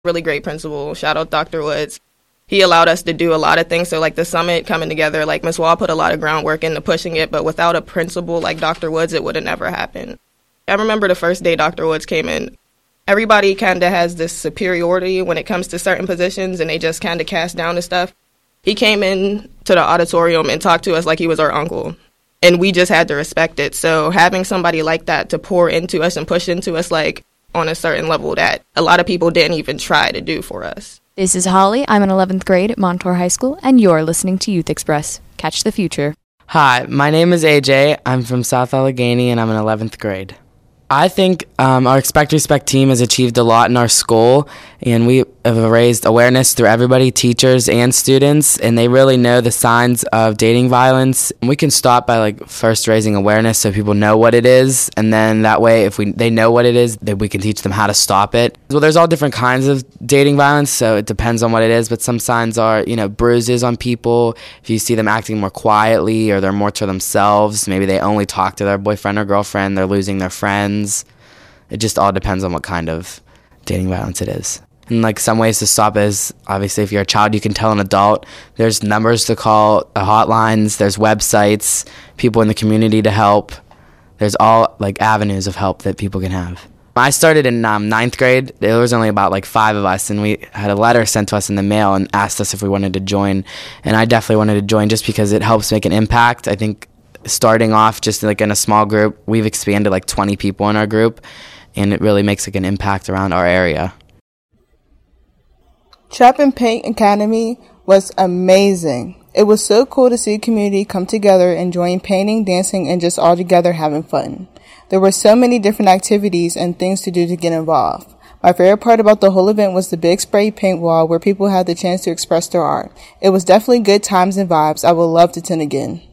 Really great principal. Shout out Dr. Woods. He allowed us to do a lot of things. So like the summit coming together, like Ms. Wall put a lot of groundwork into pushing it, but without a principal like Dr. Woods, it would have never happened. I remember the first day Dr. Woods came in, everybody kind of has this superiority when it comes to certain positions, and they just kind of cast down the stuff. He came in to the auditorium and talked to us like he was our uncle, and we just had to respect it. So having somebody like that to pour into us and push into us like on a certain level that a lot of people didn't even try to do for us. This is Holly. I'm in 11th grade at Montour High School, and you're listening to Youth Express. Catch the future. Hi, my name is AJ. I'm from South Allegheny, and I'm in 11th grade. I think our Expect Respect team has achieved a lot in our school, and we have raised awareness through everybody, teachers and students, and they really know the signs of dating violence. And we can start by first raising awareness so people know what it is, and then that way if they know what it is, then we can teach them how to stop it. Well, there's all different kinds of dating violence, so it depends on what it is, but some signs are, bruises on people. If you see them acting more quietly or they're more to themselves, maybe they only talk to their boyfriend or girlfriend, they're losing their friends. It just all depends on what kind of dating violence it is. And some ways to stop is, obviously, if you're a child, you can tell an adult. There's numbers to call, hotlines, there's websites, people in the community to help. There's all avenues of help that people can have. I started in 9th grade. There was only about 5 of us, and we had a letter sent to us in the mail and asked us if we wanted to join. And I definitely wanted to join just because it helps make an impact. I think starting off just in a small group, we've expanded 20 people in our group, and it really makes an impact around our area. Trap and Paint Academy was amazing. It was so cool to see a community come together, enjoying painting, dancing, and just all together having fun. There were so many different activities and things to do to get involved. My favorite part about the whole event was the big spray paint wall where people had the chance to express their art. It was definitely good times and vibes. I would love to attend again.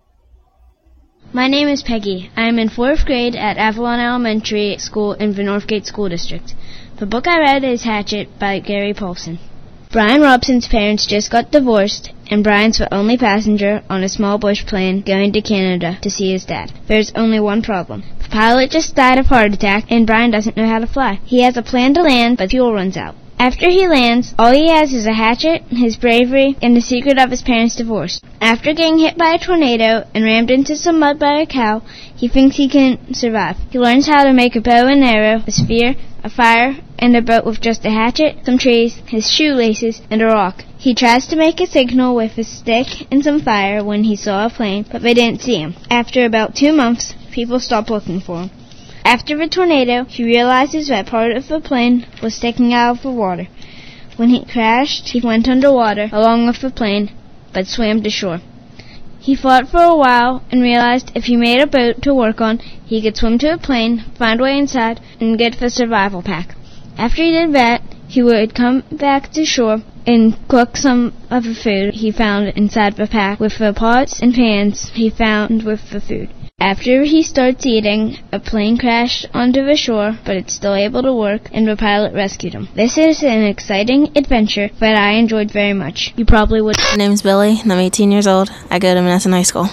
My name is Peggy. I am in 4th grade at Avalon Elementary School in the Northgate School District. The book I read is Hatchet by Gary Paulson. Brian Robson's parents just got divorced, and Brian's the only passenger on a small bush plane going to Canada to see his dad. There's only one problem. The pilot just died of heart attack, and Brian doesn't know how to fly. He has a plan to land, but fuel runs out. After he lands, all he has is a hatchet, his bravery, and the secret of his parents' divorce. After getting hit by a tornado and rammed into some mud by a cow, he thinks he can survive. He learns how to make a bow and arrow, a spear, a fire, and a boat with just a hatchet, some trees, his shoelaces, and a rock. He tries to make a signal with a stick and some fire when he saw a plane, but they didn't see him. After about 2 months, people stopped looking for him. After the tornado, he realizes that part of the plane was sticking out of the water. When he crashed, he went underwater along with the plane, but swam to shore. He fought for a while and realized if he made a boat to work on, he could swim to a plane, find a way inside, and get the survival pack. After he did that, he would come back to shore and cook some of the food he found inside the pack with the pots and pans he found with the food. After he starts eating, a plane crashed onto the shore, but it's still able to work, and the pilot rescued him. This is an exciting adventure that I enjoyed very much. You probably would. My name's Billy, and I'm 18 years old. I go to Menneson High School.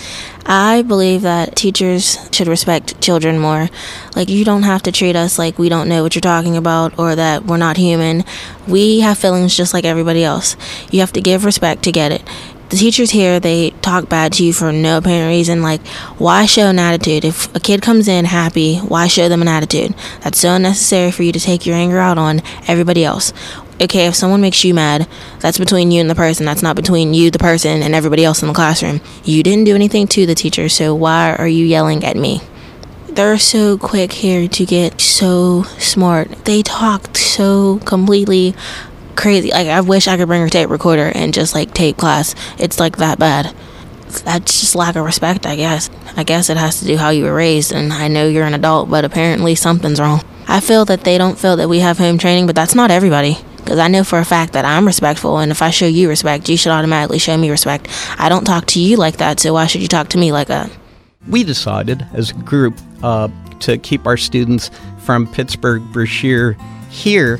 I believe that teachers should respect children more. You don't have to treat us like we don't know what you're talking about or that we're not human. We have feelings just like everybody else. You have to give respect to get it. The teachers here, they talk bad to you for no apparent reason. Why show an attitude? If a kid comes in happy, why show them an attitude? That's so unnecessary for you to take your anger out on everybody else. Okay, if someone makes you mad, that's between you and the person. That's not between you, the person, and everybody else in the classroom. You didn't do anything to the teacher, so why are you yelling at me? They're so quick here to get so smart. They talk so completely crazy. I wish I could bring a tape recorder and just tape class. It's that bad. That's just lack of respect, I guess. I guess it has to do how you were raised, and I know you're an adult, but apparently something's wrong. I feel that they don't feel that we have home training, but that's not everybody. Because I know for a fact that I'm respectful, and if I show you respect, you should automatically show me respect. I don't talk to you like that, so why should you talk to me like that? We decided as a group to keep our students from Pittsburgh-Brashear here,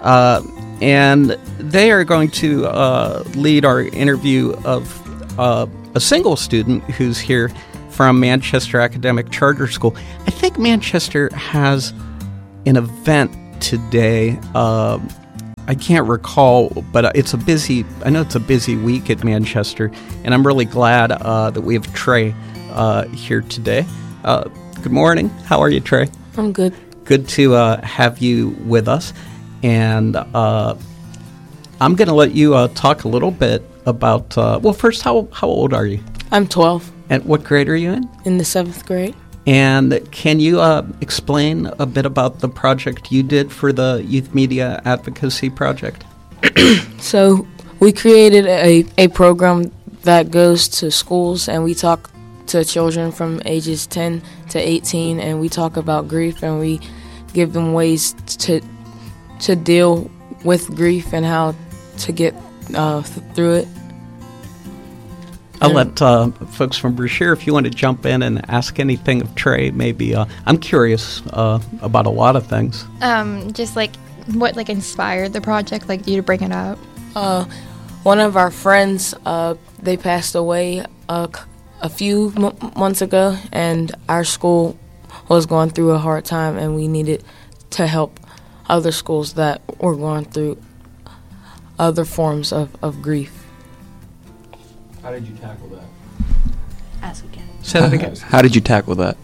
and they are going to lead our interview of a single student who's here from Manchester Academic Charter School. I think Manchester has an event today I can't recall, but I know it's a busy week at Manchester, and I'm really glad that we have Trey here today. Good morning. How are you, Trey? I'm good. Good to have you with us. And I'm going to let you talk a little bit about, first, how old are you? I'm 12. And what grade are you in? In the 7th grade. And can you explain a bit about the project you did for the Youth Media Advocacy Project? So we created a program that goes to schools, and we talk to children from ages 10 to 18, and we talk about grief, and we give them ways to deal with grief and how to get through it. I'll let folks from Brashear, if you want to jump in and ask anything of Trey, maybe. I'm curious about a lot of things. Just like what like inspired the project, like you to bring it up. One of our friends, they passed away a few months ago, and our school was going through a hard time, and we needed to help other schools that were going through other forms of grief. How did you tackle that? Ask again. Say that again. How did you tackle that?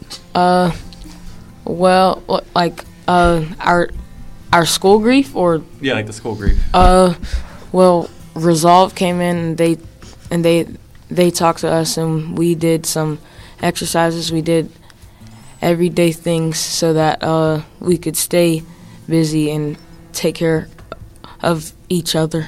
Well, like our school grief, or Yeah, like the school grief. well, Resolve came in and they talked to us, and we did some exercises. We did everyday things so that we could stay busy and take care of each other.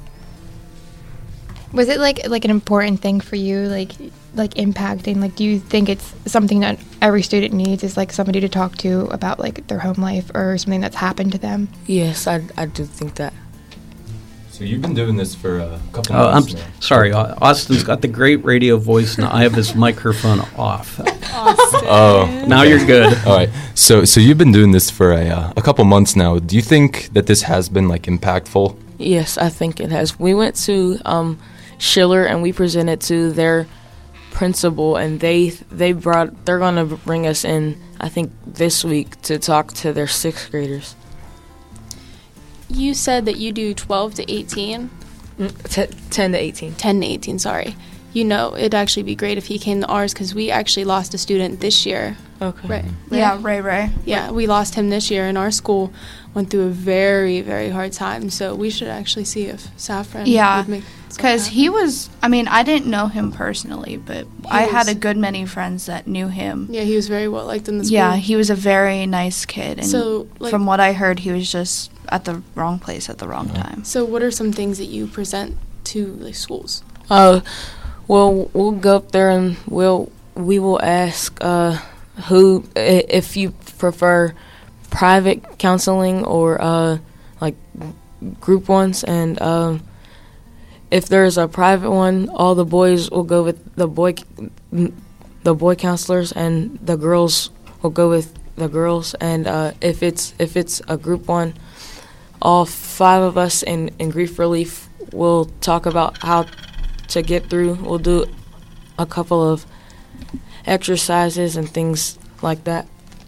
Was it like an important thing for you, like impacting? Like, do you think it's something that every student needs, is like somebody to talk to about like their home life or something that's happened to them? Yes, I do think that. So you've been doing this for a couple months now. Sorry, Austin's got the great radio voice, and I have his microphone off. Austin. Oh, now you're good. All right. So you've been doing this for a couple months now. Do you think that this has been like impactful? Yes, I think it has. We went to Schiller, and we presented to their principal, and they're going to bring us in, I think, this week to talk to their 6th graders. You said that you do 12 to 18? 10 to 18. 10 to 18, sorry. You know, it'd actually be great if he came to ours, because we actually lost a student this year. Okay. Right. Yeah, Ray. Yeah, we lost him this year, and our school went through a very, very hard time. So we should actually see if Saffron would make because he was, I mean, I didn't know him personally, but I had a good many friends that knew him. Yeah, he was very well liked in the school. Yeah, he was a very nice kid. And so, like, from what I heard, he was just at the wrong place at the wrong time. So what are some things that you present to like schools? Well, we'll go up there, and we will ask who, if you prefer private counseling or like group ones, and if there's a private one, all the boys will go with the boy counselors, and the girls will go with the girls. And if it's a group one, all 5 of us in grief relief will talk about how to get through. We'll do a couple of exercises and things like that.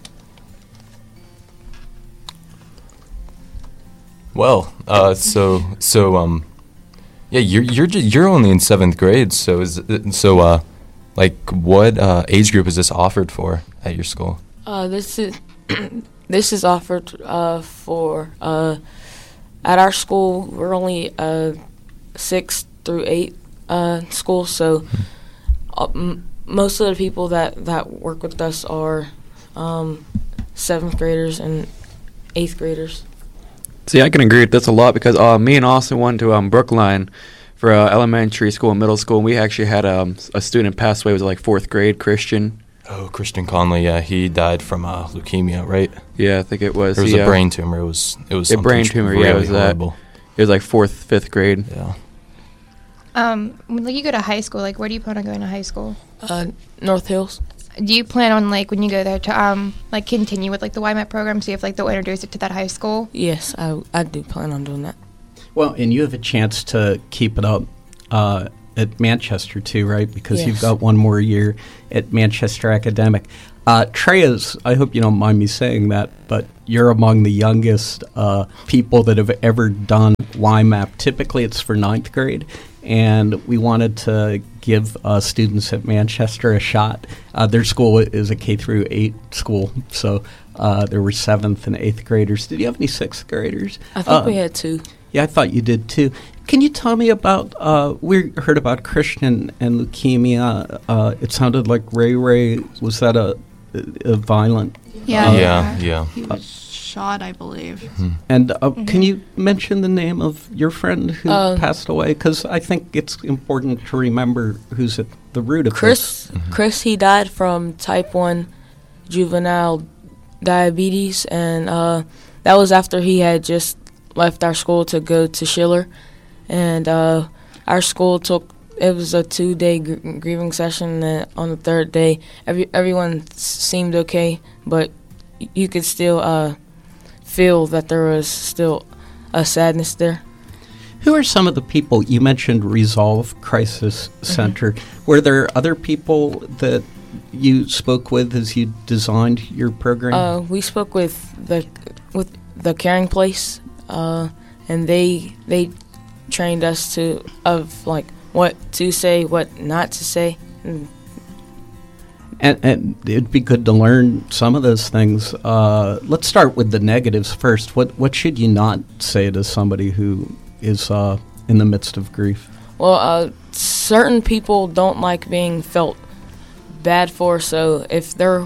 Well, yeah, you're only in 7th grade. So like what age group is this offered for at your school? This is offered for at our school. We're only 6 through 8 school, so most of the people that work with us are 7th graders and 8th graders. See, I can agree with this a lot because me and Austin went to Brookline for elementary school and middle school, and we actually had a student pass away. It was like 4th grade, Christian. Oh, Christian Conley, yeah, he died from leukemia, right? Yeah, I think it was. There was a brain tumor. It was a brain tumor. Really yeah, it was horrible. It was like 4th, 5th grade. Yeah. When you go to high school, like where do you plan on going to high school? North Hills. Do you plan on like when you go there to like continue with like the YMAP program, see if like they'll introduce it to that high school? Yes, I do plan on doing that. Well, and you have a chance to keep it up at Manchester too, right? Because you've got one more year at Manchester Academic. Trey is, I hope you don't mind me saying that, but you're among the youngest people that have ever done YMAP. Typically, it's for 9th grade, and we wanted to give students at Manchester a shot. Their school is a K-8 school, so there were 7th and 8th graders. Did you have any 6th graders? I think we had 2. Yeah, I thought you did too. Can you tell me about, we heard about Christian and leukemia. It sounded like Ray, was that a violent? Yeah. He was shot, I believe. Mm-hmm. And can you mention the name of your friend who passed away? Because I think it's important to remember who's at the root of this. Chris, he died from type 1 juvenile diabetes, and that was after he had just left our school to go to Schiller. And our school it was a 2-day grieving session, and on the 3rd day, everyone seemed okay, but you could still feel that there was still a sadness there. Who are some of the people you mentioned? Resolve Crisis Center. Were there other people that you spoke with as you designed your program? We spoke with the Caring Place, and they trained us of what to say, what not to say. And it'd be good to learn some of those things. Let's start with the negatives first. What should you not say to somebody who is in the midst of grief? Well, certain people don't like being felt bad for, so if they're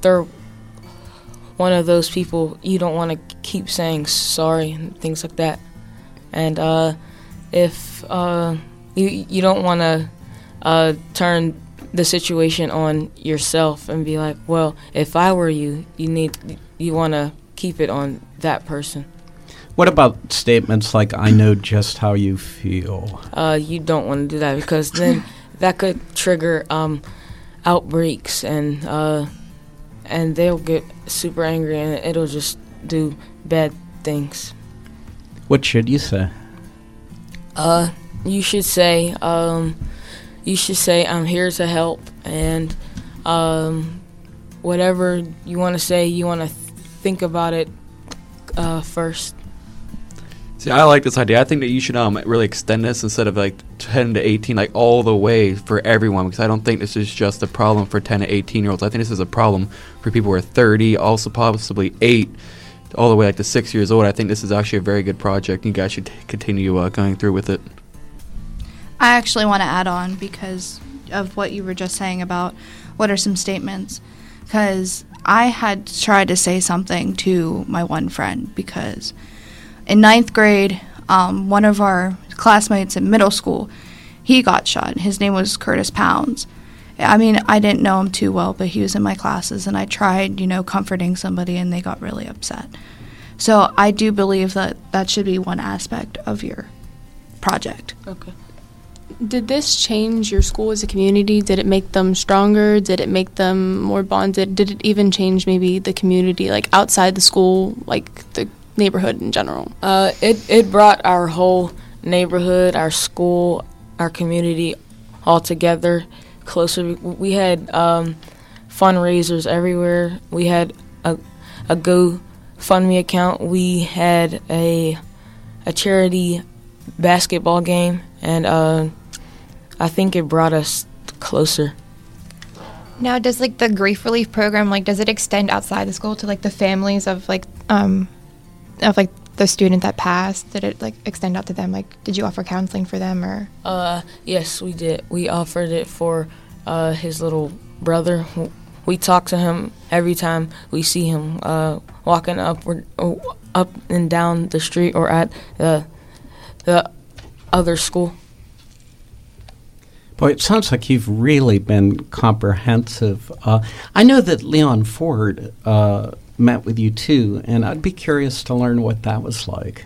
one of those people, you don't want to keep saying sorry and things like that. And if you don't want to turn the situation on yourself and be like, well, if I were you want to keep it on that person. What about statements like, I know just how you feel? You don't want to do that, because then that could trigger outbreaks, and they'll get super angry, and it'll just do bad things. What should you say? You should say, I'm here to help, and whatever you want to say, you want to think about it first. See, I like this idea. I think that you should really extend this instead of 10 to 18, all the way for everyone, because I don't think this is just a problem for 10 to 18-year-olds. I think this is a problem for people who are 30, also possibly 8, all the way to 6 years old. I think this is actually a very good project. You guys should continue going through with it. I actually want to add on because of what you were just saying about what are some statements, because I had tried to say something to my one friend, because in 9th grade, one of our classmates in middle school, he got shot. His name was Curtis Pounds. I mean, I didn't know him too well, but he was in my classes, and I tried, comforting somebody, and they got really upset. So I do believe that should be one aspect of your project. Okay. Did this change your school as a community? Did it make them stronger? Did it make them more bonded? Did it even change maybe the community, outside the school, the neighborhood in general? It brought our whole neighborhood, our school, our community all together closer. We had fundraisers everywhere. We had a GoFundMe account. We had a charity basketball game, and I think it brought us closer. Now, does the grief relief program does it extend outside the school to the families of the student that passed? Did it extend out to them? Did you offer counseling for them, or? Yes, we did. We offered it for his little brother. We talk to him every time we see him walking up and down the street or at the other school. Boy, it sounds like you've really been comprehensive. I know that Leon Ford met with you too, and I'd be curious to learn what that was like.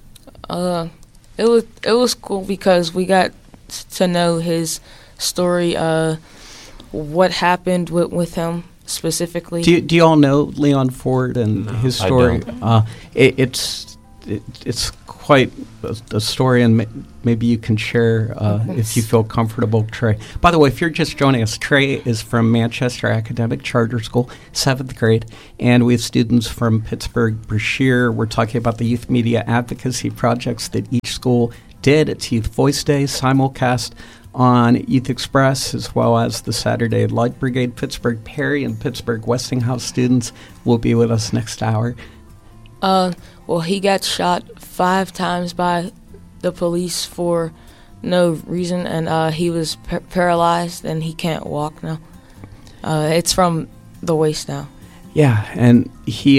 It was cool because we got to know his story, what happened with him specifically. Do you all know Leon Ford and his story? I don't. It's it's quite a story, and maybe you can share if you feel comfortable, Trey. By the way, if you're just joining us, Trey is from Manchester Academic Charter School, 7th grade, and we have students from Pittsburgh, Brashear. We're talking about the youth media advocacy projects that each school did. It's Youth Voice Day, simulcast on Youth Express, as well as the Saturday Light Brigade. Pittsburgh Perry and Pittsburgh Westinghouse students will be with us next hour. Well, he got shot 5 times by the police for no reason, and he was paralyzed, and he can't walk now. It's from the waist now. Yeah, and he,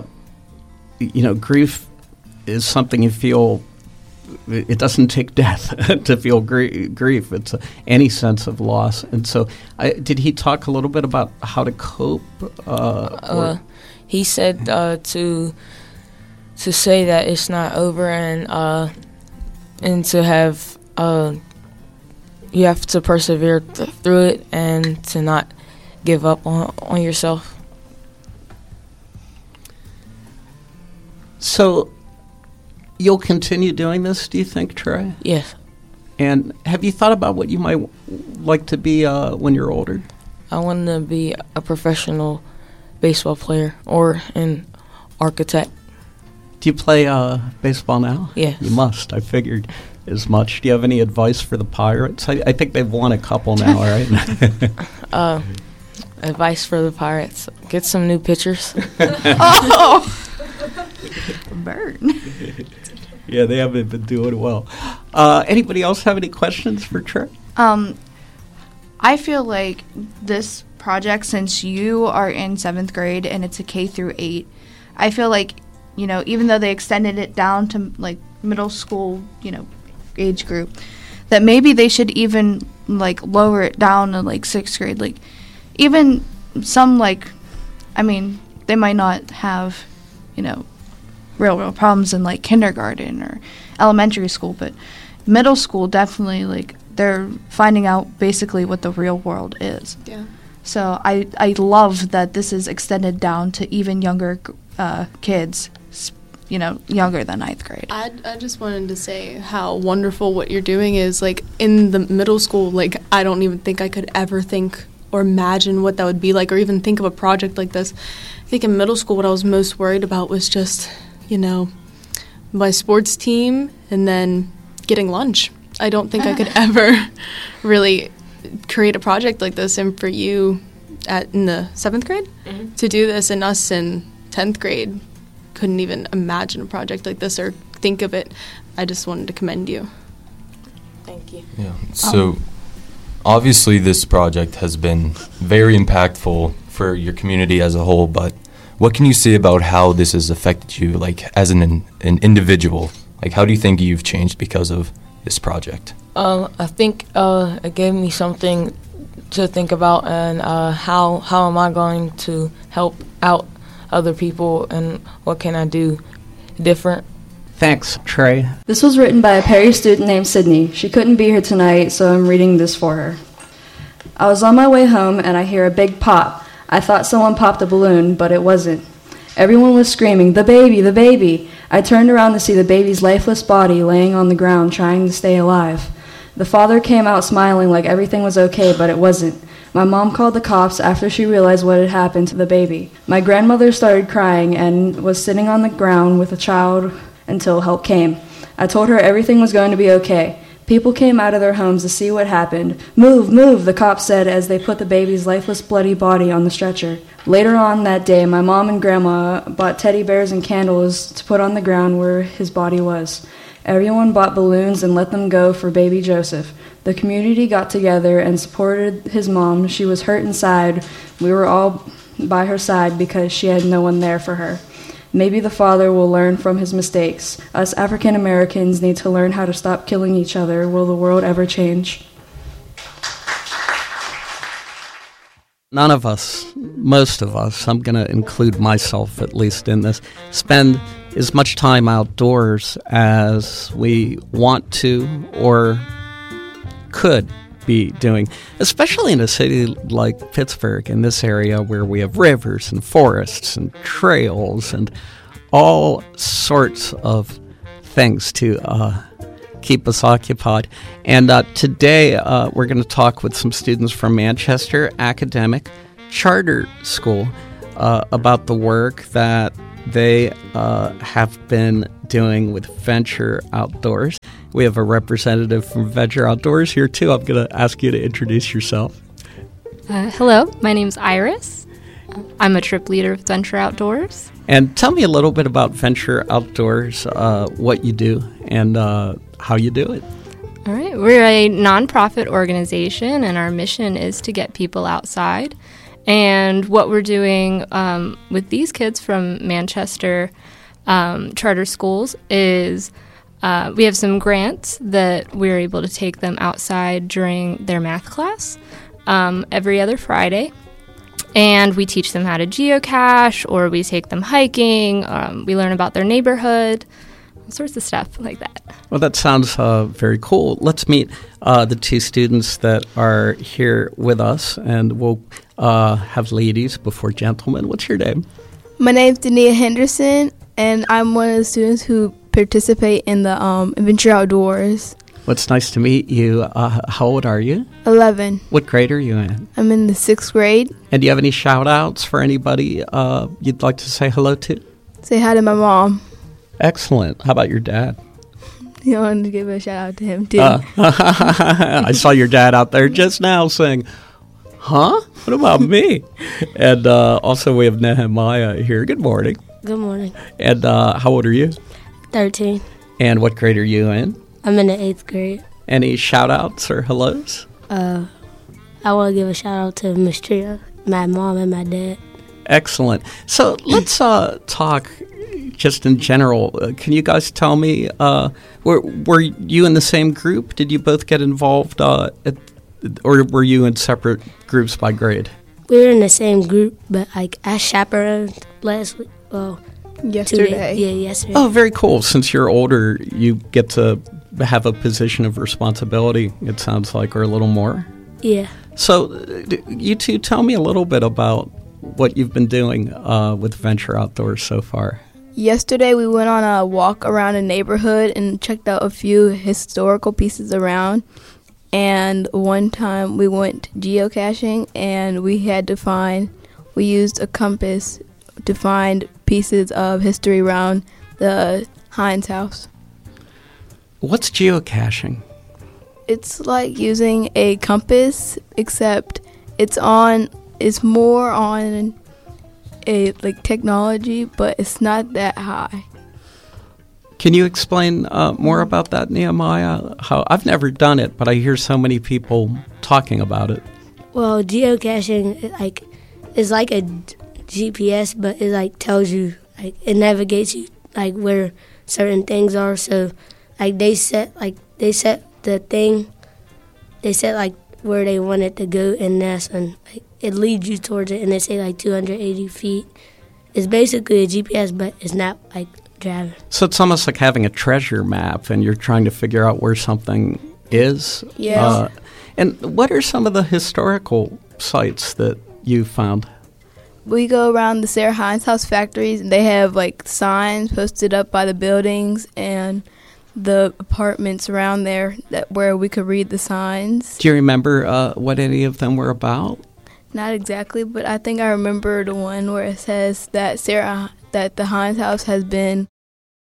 grief is something you feel. It doesn't take death to feel grief. It's any sense of loss. And so, did he talk a little bit about how to cope? He said to say that it's not over, and to have you have to persevere through it, and to not give up on yourself. So, you'll continue doing this, do you think, Trey? Yes. And have you thought about what you might like to be when you're older? I want to be a professional baseball player or an architect. Do you play baseball now? Yes. You must. I figured as much. Do you have any advice for the Pirates? I think they've won a couple now, right? Advice for the Pirates: get some new pitchers. Oh! Burn. Yeah, they haven't been doing well. Anybody else have any questions for Trey? I feel like this project, since you are in 7th grade and it's a K through 8, I feel like, even though they extended it down to like middle school, age group, that maybe they should even like lower it down to like 6th grade. Like even some they might not have, real problems in like kindergarten or elementary school, but middle school definitely, like, they're finding out basically what the real world is. Yeah. So I love that this is extended down to even younger kids, younger than 9th grade. I just wanted to say how wonderful what you're doing is. Like, in the middle school, like, I don't even think I could ever think or imagine what that would be like, or even think of a project like this. I think in middle school what I was most worried about was just, my sports team and then getting lunch. I don't think I could ever really create a project like this. And for you in the 7th grade to do this, and us in 10th grade couldn't even imagine a project like this or think of it. I just wanted to commend you. Thank you. Yeah. So obviously this project has been very impactful for your community as a whole, but what can you say about how this has affected you, like, as an individual? Like, how do you think you've changed because of this project? I think it gave me something to think about, and how am I going to help out other people, and what can I do different? Thanks, Trey. This was written by a Perry student named Sydney. She couldn't be here tonight, so I'm reading this for her. I was on my way home, and I hear a big pop. I thought someone popped a balloon, but it wasn't. Everyone was screaming, "The baby, the baby!" I turned around to see the baby's lifeless body laying on the ground trying to stay alive. The father came out smiling like everything was okay, but it wasn't. My mom called the cops after she realized what had happened to the baby. My grandmother started crying and was sitting on the ground with the child until help came. I told her everything was going to be okay. People came out of their homes to see what happened. "Move, move," the cops said as they put the baby's lifeless, bloody body on the stretcher. Later on that day, my mom and grandma bought teddy bears and candles to put on the ground where his body was. Everyone bought balloons and let them go for baby Joseph. The community got together and supported his mom. She was hurt inside. We were all by her side because she had no one there for her. Maybe the father will learn from his mistakes. Us African Americans need to learn how to stop killing each other. Will the world ever change? None of us, most of us, I'm going to include myself at least in this, spend as much time outdoors as we want to or could be doing, especially in a city like Pittsburgh, in this area where we have rivers and forests and trails and all sorts of things to keep us occupied. And today we're going to talk with some students from Manchester Academic Charter School about the work that they have been doing with Venture Outdoors. We have a representative from Venture Outdoors here, too. I'm going to ask you to introduce yourself. Hello, my name's Iris. I'm a trip leader with Venture Outdoors. And tell me a little bit about Venture Outdoors, what you do, and how you do it. All right, we're a nonprofit organization, and our mission is to get people outside. And what we're doing with these kids from Manchester charter schools is we have some grants that we're able to take them outside during their math class every other Friday. And we teach them how to geocache, or we take them hiking. We learn about their neighborhood, all sorts of stuff like that. Well, that sounds very cool. Let's meet the two students that are here with us, and we'll have ladies before gentlemen. What's your name? My name's Dania Henderson, and I'm one of the students who participate in the Adventure Outdoors. Well, it's nice to meet you. How old are you? 11. What grade are you in? I'm in the 6th grade. And do you have any shout-outs for anybody you'd like to say hello to? Say hi to my mom. Excellent. How about your dad? You wanted to give a shout-out to him, too. I saw your dad out there just now saying, huh? What about me? And also we have Nehemiah here. Good morning. Good morning. And how old are you? 13. And what grade are you in? I'm in the 8th grade. Any shout-outs or hellos? I want to give a shout-out to Miss Tria, my mom, and my dad. Excellent. So let's talk just in general. Can you guys tell me, were you in the same group? Did you both get involved, or were you in separate groups by grade? We were in the same group, but I chaperoned last week. Well, yesterday. Yesterday. Oh, very cool. Since you're older, you get to have a position of responsibility, it sounds like, or a little more. Yeah. So you two, tell me a little bit about what you've been doing with Venture Outdoors so far. Yesterday, we went on a walk around a neighborhood and checked out a few historical pieces around. And one time, we went geocaching, and we used a compass to find pieces of history around the Heinz house. What's geocaching? It's like using a compass, except it's more on a technology, but it's not that high. Can you explain more about that, Nehemiah? How I've never done it, but I hear so many people talking about it. Well, geocaching is like a GPS, but it tells you, it navigates you where certain things are. So they set where they want it to go, and it leads you towards it, and they say 280 feet. It's basically a GPS, but it's not driving. So it's almost like having a treasure map, and you're trying to figure out where something is. Yeah. And what are some of the historical sites that you found? We go around the Sarah Heinz House factories, and they have signs posted up by the buildings and the apartments around there where we could read the signs. Do you remember what any of them were about? Not exactly, but I think I remember the one where it says that the Heinz House has been